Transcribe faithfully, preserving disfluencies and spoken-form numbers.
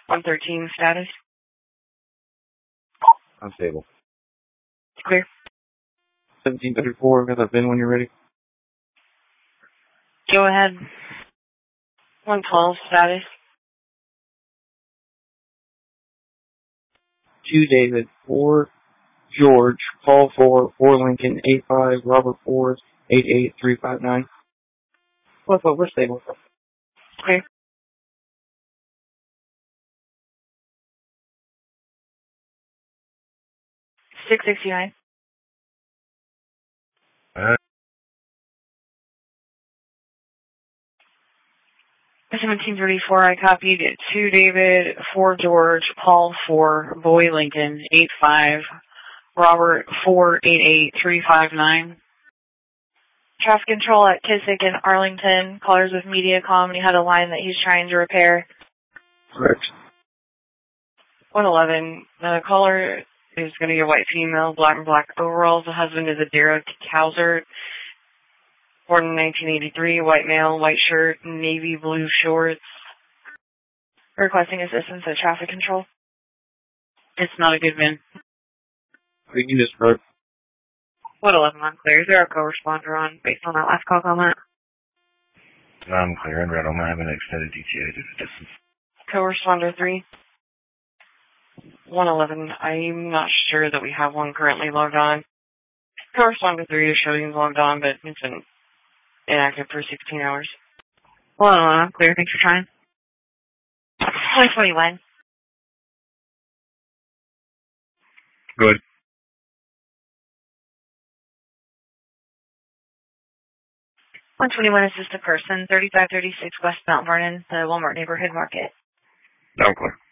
one thirteen status. Unstable. Clear. seventeen thirty-four, got that V I N when you're ready. Go ahead. one twelve status. Two David, four George, Paul four, four Lincoln, eight five, Robert four, eight eight, three five nine. What's up, we're stable. Clear. six sixty-nine. Uh, seventeen thirty-four, I copied two David, four George, Paul four, Boy Lincoln, eight five, Robert four, eight eight, three five nine. Traffic control at Kissick and Arlington. Callers with MediaCom. He had a line that he's trying to repair. correct. one eleven. The caller is going to be a white female, black and black overalls. The husband is a Derek Cowser, born in nineteen eighty-three, white male, white shirt, navy blue shorts. Requesting assistance at traffic control. It's not a good V I N. We can just start. one eleven, I'm clear. Is there a co-responder on based on that last call comment? I'm clear and red. I'm having an extended D T A due to distance. Co-responder three. one eleven, I'm not sure that we have one currently logged on. Co-responder three is showing logged on, but it's been inactive for sixteen hours. one eleven, I'm clear. Thanks for trying. one twenty-one. Good. one twenty-one is just a person, thirty-five thirty-six West Mount Vernon, the Walmart Neighborhood Market. I'm clear.